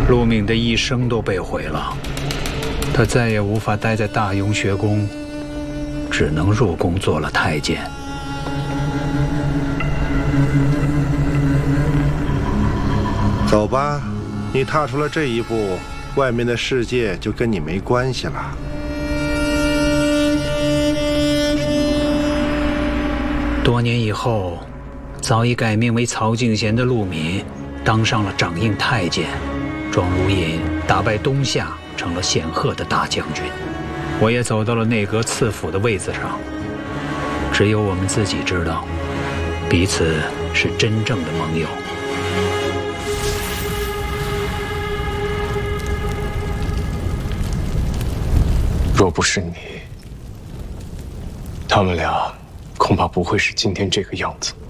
陆敏的一生都被毁了，他再也无法待在大雍学宫，只能入宫做了太监。 走吧，你踏出了这一步，外面的世界就跟你没关系了。 多年以后，早已改名为曹敬贤的陆敏当上了掌印太监，庄如隐打败东夏，成了显赫的大将军。我也走到了内阁次辅的位子上。只有我们自己知道，彼此是真正的盟友。 若不是你，他们俩恐怕不会是今天这个样子。